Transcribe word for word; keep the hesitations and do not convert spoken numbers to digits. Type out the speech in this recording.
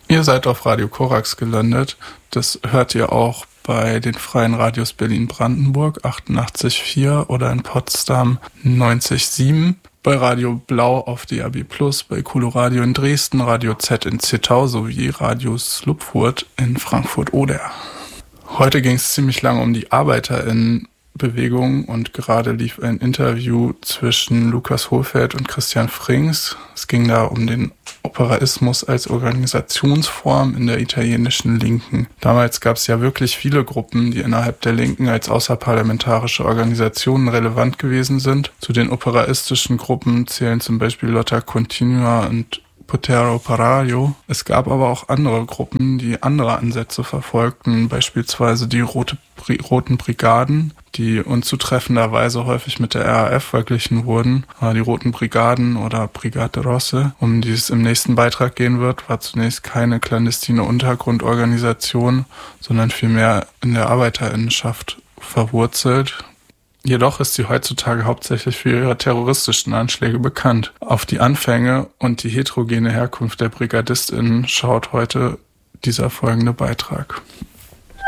Ihr seid auf Radio Korax gelandet. Das hört ihr auch bei den Freien Radios Berlin-Brandenburg achtundachtzig Komma vier oder in Potsdam neunzig Komma sieben. Bei Radio Blau auf D A B plus, bei Coloradio in Dresden, Radio Z in Zittau sowie Radio Slupfurt in Frankfurt-Oder. Heute ging es ziemlich lange um die ArbeiterInnenbewegung und gerade lief ein Interview zwischen Lukas Hohlfeld und Christian Frings. Es ging da um den Operaismus als Organisationsform in der italienischen Linken. Damals gab es ja wirklich viele Gruppen, die innerhalb der Linken als außerparlamentarische Organisationen relevant gewesen sind. Zu den operaistischen Gruppen zählen zum Beispiel Lotta Continua und Potere Operaio. Es gab aber auch andere Gruppen, die andere Ansätze verfolgten, beispielsweise die Rote, Roten Brigaden, die unzutreffenderweise häufig mit der R A F verglichen wurden. Die Roten Brigaden oder Brigate Rosse, um die es im nächsten Beitrag gehen wird, war zunächst keine clandestine Untergrundorganisation, sondern vielmehr in der Arbeiterinnenschaft verwurzelt. Jedoch ist sie heutzutage hauptsächlich für ihre terroristischen Anschläge bekannt. Auf die Anfänge und die heterogene Herkunft der BrigadistInnen schaut heute dieser folgende Beitrag.